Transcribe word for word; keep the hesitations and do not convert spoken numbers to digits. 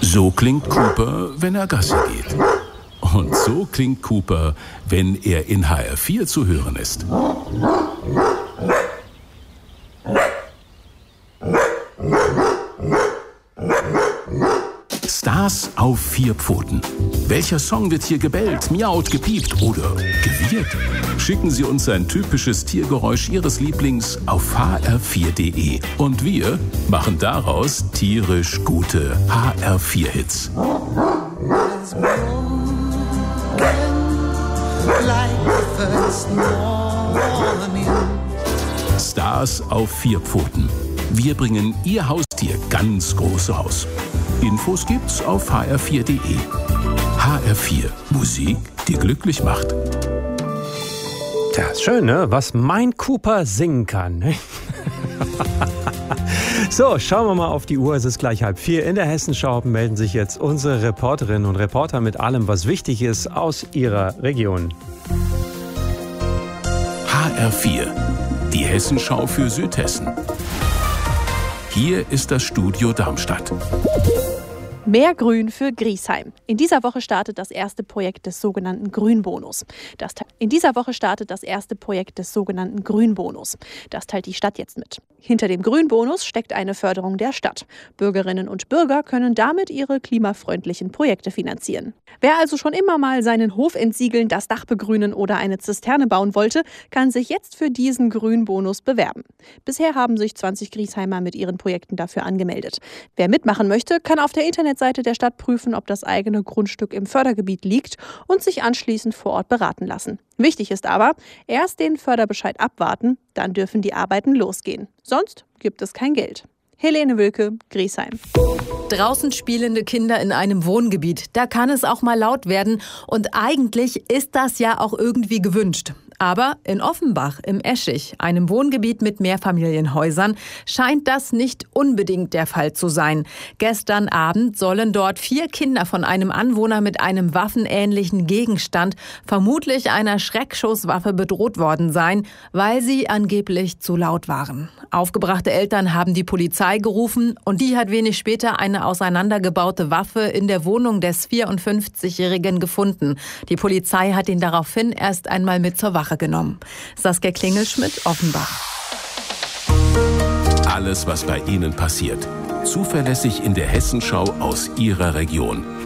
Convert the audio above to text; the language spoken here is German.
So klingt Cooper, wenn er Gassi geht. Und so klingt Cooper, wenn er in H R vier zu hören ist. Stars auf vier Pfoten. Welcher Song wird hier gebellt, miaut, gepiept oder gewirrt? Schicken Sie uns ein typisches Tiergeräusch Ihres Lieblings auf h r vier punkt d e. Und wir machen daraus tierisch gute H R vier Hits. Stars auf vier Pfoten. Wir bringen Ihr Haustier ganz groß raus. Infos gibt's auf h r vier punkt d e. H R vier. Musik, die glücklich macht. Tja, ist schön, ne? Was mein Cooper singen kann. Ne? So, schauen wir mal auf die Uhr. Es ist gleich halb vier. In der Hessenschau melden sich jetzt unsere Reporterinnen und Reporter mit allem, was wichtig ist aus ihrer Region. H R vier. Die Hessenschau für Südhessen. Hier ist das Studio Darmstadt. Mehr Grün für Griesheim. In dieser Woche startet das erste Projekt des sogenannten Grünbonus. Das, in dieser Woche startet das erste Projekt des sogenannten Grünbonus. Das teilt die Stadt jetzt mit. Hinter dem Grünbonus steckt eine Förderung der Stadt. Bürgerinnen und Bürger können damit ihre klimafreundlichen Projekte finanzieren. Wer also schon immer mal seinen Hof entsiegeln, das Dach begrünen oder eine Zisterne bauen wollte, kann sich jetzt für diesen Grünbonus bewerben. Bisher haben sich zwanzig Griesheimer mit ihren Projekten dafür angemeldet. Wer mitmachen möchte, kann auf der Internetseite der Stadt prüfen, ob das eigene Grundstück im Fördergebiet liegt und sich anschließend vor Ort beraten lassen. Wichtig ist aber, erst den Förderbescheid abwarten, dann dürfen die Arbeiten losgehen. Sonst gibt es kein Geld. Helene Wilke, Griesheim. Draußen spielende Kinder in einem Wohngebiet, da kann es auch mal laut werden. Und eigentlich ist das ja auch irgendwie gewünscht. Aber in Offenbach im Eschig, einem Wohngebiet mit Mehrfamilienhäusern, scheint das nicht unbedingt der Fall zu sein. Gestern Abend sollen dort vier Kinder von einem Anwohner mit einem waffenähnlichen Gegenstand, vermutlich einer Schreckschusswaffe, bedroht worden sein, weil sie angeblich zu laut waren. Aufgebrachte Eltern haben die Polizei gerufen und die hat wenig später eine auseinandergebaute Waffe in der Wohnung des vierundfünfzigjährigen gefunden. Die Polizei hat ihn daraufhin erst einmal mit zur Wache genommen. Saskia Klingelschmidt, Offenbach. Alles, was bei Ihnen passiert. Zuverlässig in der Hessenschau aus Ihrer Region.